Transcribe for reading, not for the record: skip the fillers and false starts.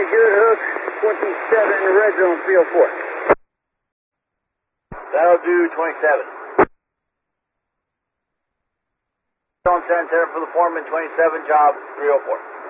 good hook, 27 in the red zone, 304. That'll do 27. On center for the foreman, 27, job 304.